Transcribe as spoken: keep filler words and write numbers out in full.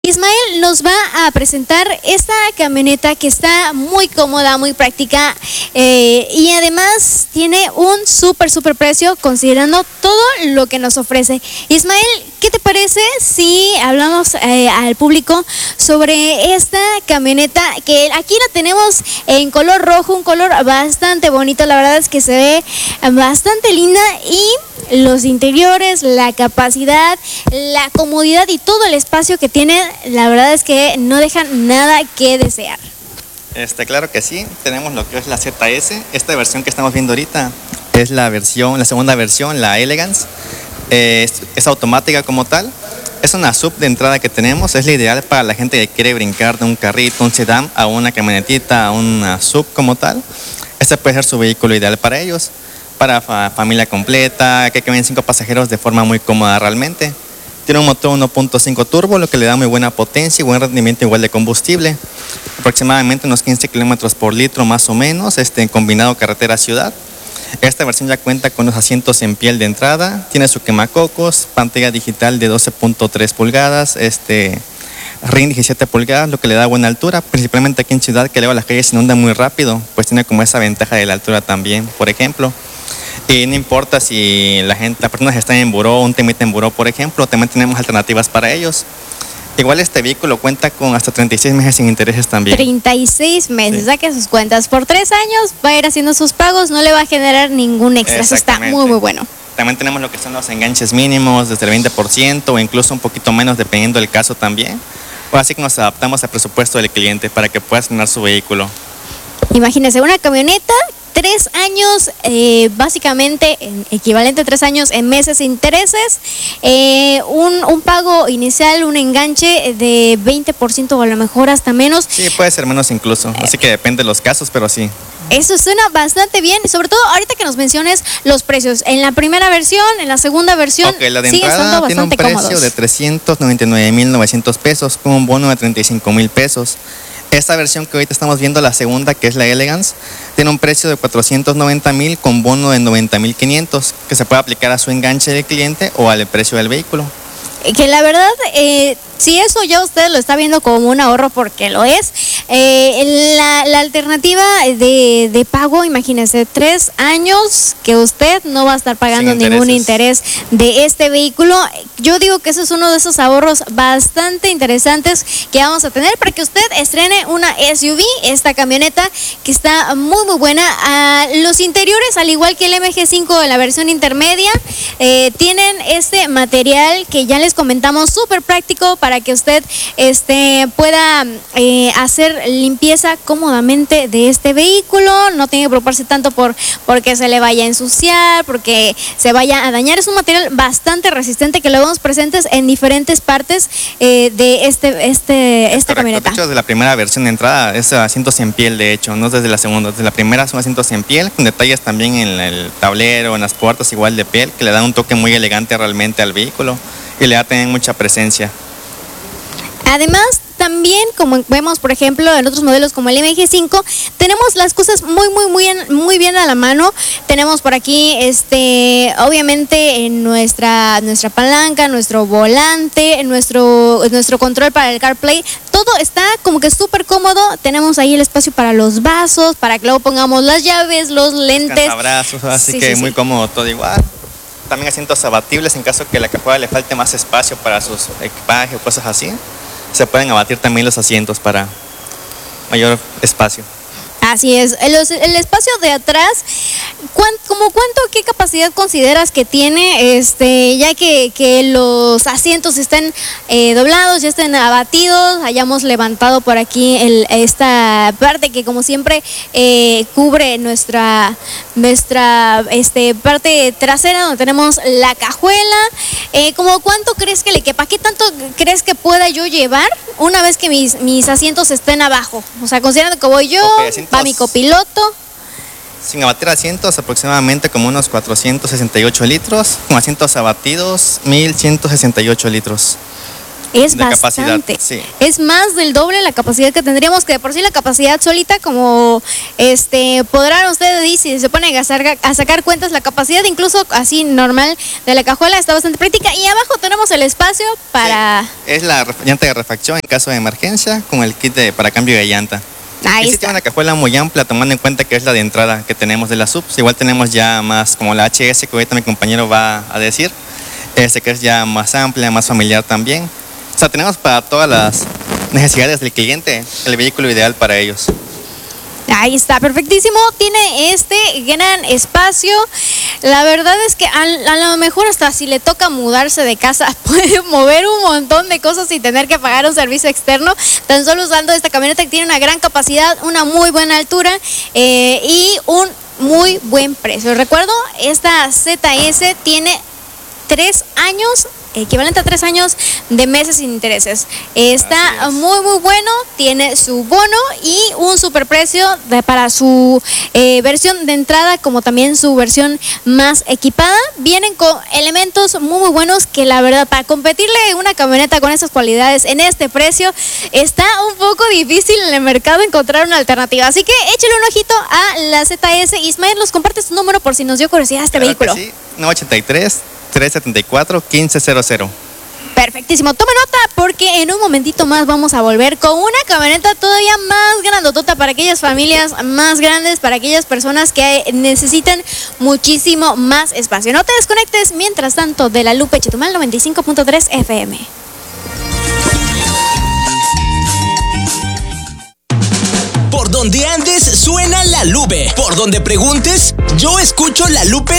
Ismael nos va a presentar esta camioneta que está muy cómoda, muy práctica eh, y además tiene un súper, súper precio considerando todo lo que nos ofrece. Ismael, ¿qué te parece si hablamos eh, al público sobre esta camioneta que aquí la tenemos en color rojo, un color bastante bonito, la verdad es que se ve bastante linda y los interiores, la capacidad, la comodidad y todo el espacio que tiene, la verdad es que no dejan nada que desear. Este, claro que sí, tenemos lo que es la Z S, esta versión que estamos viendo ahorita es la versión, la segunda versión, la Elegance, eh, es, es automática como tal, es una sub de entrada que tenemos, es la ideal para la gente que quiere brincar de un carrito, un sedán a una camionetita, a una sub como tal, este puede ser su vehículo ideal para ellos. Para fa familia completa, que caben cinco pasajeros de forma muy cómoda realmente. Tiene un motor uno punto cinco turbo, lo que le da muy buena potencia y buen rendimiento igual de combustible. Aproximadamente unos quince kilómetros por litro más o menos, este, combinado carretera-ciudad. Esta versión ya cuenta con los asientos en piel de entrada, tiene su quemacocos, pantalla digital de doce punto tres pulgadas, este, rin diecisiete pulgadas, lo que le da buena altura, principalmente aquí en ciudad que luego las calles se inundan muy rápido, pues tiene como esa ventaja de la altura también, por ejemplo. Y no importa si la gente, las personas están en buró, un temita en buró, por ejemplo, también tenemos alternativas para ellos. Igual este vehículo cuenta con hasta treinta y seis meses sin intereses también. treinta y seis meses, sí. Saque sus cuentas. Por tres años va a ir haciendo sus pagos, no le va a generar ningún extra. Eso está muy, muy bueno. También tenemos lo que son los enganches mínimos, desde el veinte por ciento o incluso un poquito menos dependiendo del caso también. O así que nos adaptamos al presupuesto del cliente para que pueda tener su vehículo. Imagínese, una camioneta, tres años, eh, básicamente equivalente a tres años en meses sin intereses, eh, un, un pago inicial, un enganche de veinte por ciento o a lo mejor hasta menos. Sí, puede ser menos incluso, así que depende de los casos, pero sí. Eso suena bastante bien, sobre todo ahorita que nos menciones los precios. En la primera versión, en la segunda versión, okay, la de siguen entrada siendo tiene un bastante precio cómodos. de trescientos noventa y nueve mil novecientos pesos con un bono de treinta y cinco mil pesos. Esta versión que ahorita estamos viendo, la segunda, que es la Elegance, tiene un precio de cuatrocientos noventa mil con bono de noventa mil quinientos, que se puede aplicar a su enganche del cliente o al precio del vehículo. Que la verdad, eh, si eso ya usted lo está viendo como un ahorro, porque lo es, eh, la, la alternativa de, de pago, imagínese, tres años que usted no va a estar pagando ningún interés de este vehículo. Yo digo que eso es uno de esos ahorros bastante interesantes que vamos a tener para que usted estrene una S U V, esta camioneta que está muy muy buena. Ah, los interiores, al igual que el M G cinco de la versión intermedia, eh, tienen este material que ya les comentamos, súper práctico para que usted este, pueda eh, hacer limpieza cómodamente de este vehículo, no tiene que preocuparse tanto por porque se le vaya a ensuciar, porque se vaya a dañar. Es un material bastante resistente que lo vemos presentes en diferentes partes eh, de este, este, esta camioneta. De hecho, desde la primera versión de entrada es asientos en piel, de hecho, no desde la segunda, desde la primera son asientos en piel, con detalles también en el tablero, en las puertas igual de piel, que le dan un toque muy elegante realmente al vehículo y le da también mucha presencia. Además, también, como vemos, por ejemplo, en otros modelos como el M G cinco, tenemos las cosas muy, muy, muy, muy bien a la mano. Tenemos por aquí, este, obviamente, en nuestra, nuestra palanca, nuestro volante, nuestro, nuestro control para el CarPlay. Todo está como que súper cómodo. Tenemos ahí el espacio para los vasos, para que luego pongamos las llaves, los lentes. Abrazos, así sí, que sí, muy sí. cómodo todo igual. También asientos abatibles en caso que a la cajuela le falte más espacio para sus equipajes o cosas así. Se pueden abatir también los asientos para mayor espacio. Así es, el, el espacio de atrás, ¿cuán, como cuánto, qué capacidad consideras que tiene, este, ya que, que los asientos estén eh, doblados, ya estén abatidos, hayamos levantado por aquí el, esta parte que como siempre eh, cubre nuestra, nuestra este, parte trasera donde tenemos la cajuela, eh, como cuánto crees que le quepa, qué tanto crees que pueda yo llevar una vez que mis, mis asientos estén abajo, o sea, considerando que voy yo, okay, va mi copiloto. Sin abatir asientos, aproximadamente como unos cuatrocientos sesenta y ocho litros, con asientos abatidos, mil ciento sesenta y ocho litros. Es de bastante. capacidad. Sí. Es más del doble la capacidad que tendríamos, que de por sí la capacidad solita, como este podrán ustedes decir, si se ponen a sacar, a sacar cuentas, la capacidad incluso así normal de la cajuela está bastante práctica. Y abajo tenemos el espacio para... Sí. Es la ref- llanta de refacción en caso de emergencia con el kit de, para cambio de llanta. Ahí y sí está. tiene una cajuela muy amplia, tomando en cuenta que es la de entrada que tenemos de las subs. Igual tenemos ya más como la H S, que ahorita mi compañero va a decir, este que es ya más amplia, más familiar también. O sea, tenemos para todas las necesidades del cliente el vehículo ideal para ellos. Ahí está, perfectísimo. Tiene este gran espacio. La verdad es que a, a lo mejor hasta si le toca mudarse de casa puede mover un montón de cosas sin tener que pagar un servicio externo, tan solo usando esta camioneta que tiene una gran capacidad, una muy buena altura eh, y un muy buen precio. Recuerdo, esta Z S tiene tres años, equivalente a tres años de meses sin intereses. Está muy muy bueno, tiene su bono y un superprecio de, para su eh, versión de entrada, como también su versión más equipada. Vienen con elementos muy muy buenos que la verdad para competirle una camioneta con esas cualidades en este precio está un poco difícil en el mercado encontrar una alternativa. Así que échale un ojito a la Z S. Ismael, nos compartes tu número por si nos dio curiosidad este Claro vehículo. que sí, nueve ochenta y tres, trescientos setenta y cuatro, quince cero cero. Perfectísimo, tome nota porque en un momentito más vamos a volver con una camioneta todavía más grandotota para aquellas familias más grandes, para aquellas personas que necesitan muchísimo más espacio. No te desconectes mientras tanto de La Lupe Chetumal noventa y cinco punto tres F M. Por donde andes suena La Lupe. Por donde preguntes, yo escucho La Lupe